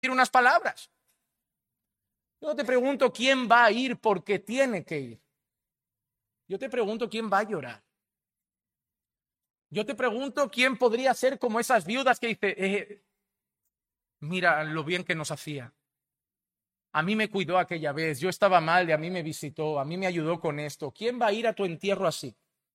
unas palabras. Yo no te pregunto quién va a ir porque tiene que ir. Yo te pregunto quién va a llorar. Yo te pregunto quién podría ser como esas viudas que dice, mira lo bien que nos hacía. A mí me cuidó aquella vez, yo estaba mal y a mí me visitó, a mí me ayudó con esto. ¿Quién va a ir a tu entierro así?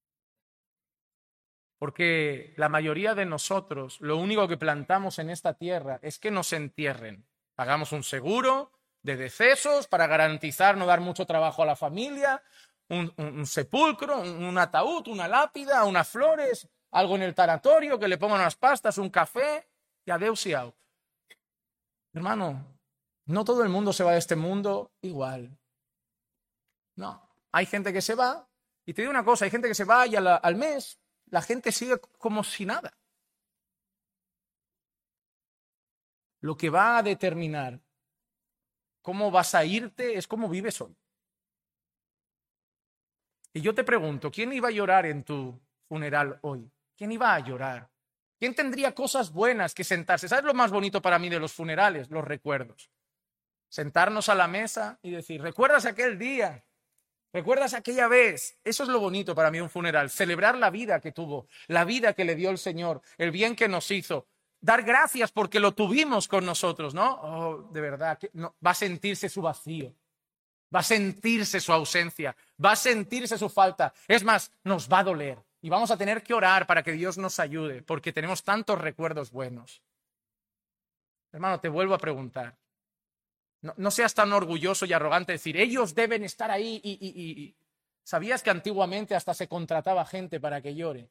Porque la mayoría de nosotros, lo único que plantamos en esta tierra es que nos entierren. Pagamos un seguro de decesos para garantizar no dar mucho trabajo a la familia, un sepulcro, un ataúd, una lápida, unas flores, algo en el tanatorio, que le pongan unas pastas, un café y adeus y au. Hermano, no todo el mundo se va de este mundo igual. No, hay gente que se va, y te digo una cosa, hay gente que se va y al mes la gente sigue como si nada. Lo que va a determinar cómo vas a irte es cómo vives hoy. Y yo te pregunto, ¿quién iba a llorar en tu funeral hoy? ¿Quién iba a llorar? ¿Quién tendría cosas buenas que sentarse? ¿Sabes lo más bonito para mí de los funerales? Los recuerdos. Sentarnos a la mesa y decir, ¿recuerdas aquel día? ¿Recuerdas aquella vez? Eso es lo bonito para mí un funeral, celebrar la vida que tuvo, la vida que le dio el Señor, el bien que nos hizo, dar gracias porque lo tuvimos con nosotros, ¿no? Oh, de verdad, que no, va a sentirse su vacío, va a sentirse su ausencia, va a sentirse su falta. Es más, nos va a doler y vamos a tener que orar para que Dios nos ayude porque tenemos tantos recuerdos buenos. Hermano, te vuelvo a preguntar. No seas tan orgulloso y arrogante de decir, ellos deben estar ahí y... ¿Sabías que antiguamente hasta se contrataba gente para que llore?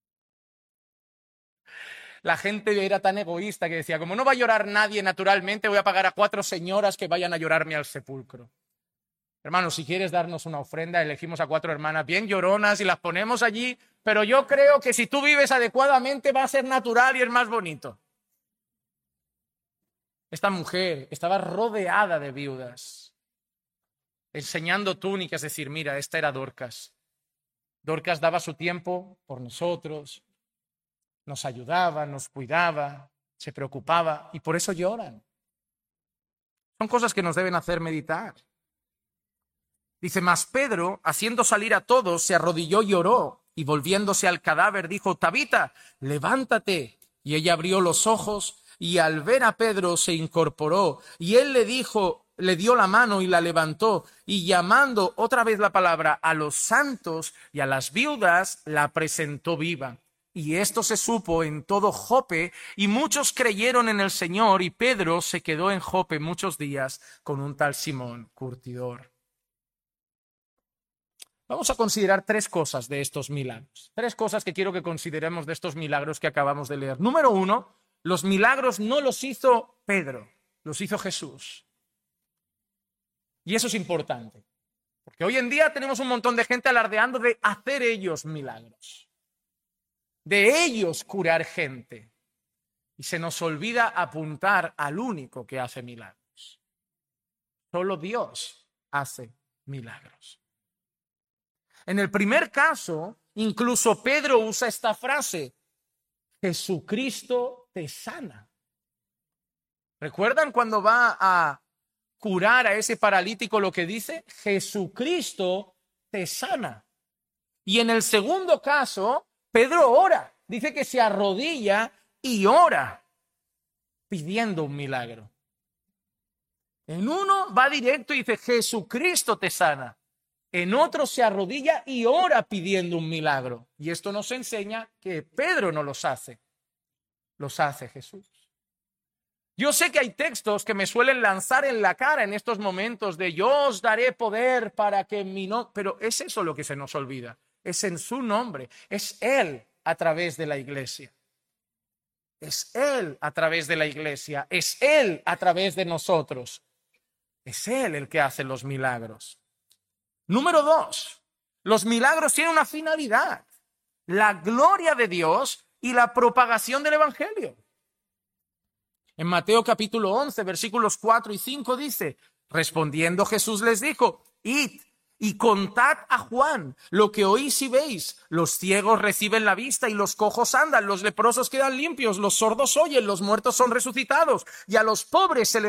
La gente era tan egoísta que decía, como no va a llorar nadie naturalmente, voy a pagar a 4 señoras que vayan a llorarme al sepulcro. Hermano, si quieres darnos una ofrenda, elegimos a 4 hermanas bien lloronas y las ponemos allí, pero yo creo que si tú vives adecuadamente va a ser natural y es más bonito. Esta mujer estaba rodeada de viudas, enseñando túnicas, es decir, mira, esta era Dorcas. Dorcas daba su tiempo por nosotros, nos ayudaba, nos cuidaba, se preocupaba y por eso lloran. Son cosas que nos deben hacer meditar. Dice, mas Pedro, haciendo salir a todos, se arrodilló y oró, y volviéndose al cadáver dijo, Tabita, levántate. Y ella abrió los ojos, y al ver a Pedro se incorporó, y él le dijo, le dio la mano y la levantó, y llamando otra vez la palabra a los santos y a las viudas, la presentó viva. Y esto se supo en todo Jope, y muchos creyeron en el Señor, y Pedro se quedó en Jope muchos días con un tal Simón curtidor. Vamos a considerar 3 cosas de estos milagros. 3 cosas que quiero que consideremos de estos milagros que acabamos de leer. Número 1, los milagros no los hizo Pedro, los hizo Jesús. Y eso es importante, porque hoy en día tenemos un montón de gente alardeando de hacer ellos milagros, de ellos curar gente. Y se nos olvida apuntar al único que hace milagros. Solo Dios hace milagros. En el primer caso, incluso Pedro usa esta frase, Jesucristo te sana. ¿Recuerdan cuando va a curar a ese paralítico lo que dice? Jesucristo te sana. Y en el segundo caso, Pedro ora. Dice que se arrodilla y ora pidiendo un milagro. En uno va directo y dice, Jesucristo te sana. En otro se arrodilla y ora pidiendo un milagro. Y esto nos enseña que Pedro no los hace Jesús. Yo sé que hay textos que me suelen lanzar en la cara en estos momentos de yo os daré poder para que mi nombre... Pero es eso lo que se nos olvida. Es en su nombre. Es Él a través de la iglesia. Es Él a través de la iglesia. Es Él a través de nosotros. Es Él el que hace los milagros. Número 2, los milagros tienen una finalidad, la gloria de Dios y la propagación del Evangelio. En Mateo capítulo 11, versículos 4 y 5 dice, respondiendo Jesús les dijo, id y contad a Juan lo que oís y veis. Los ciegos reciben la vista y los cojos andan, los leprosos quedan limpios, los sordos oyen, los muertos son resucitados y a los pobres se les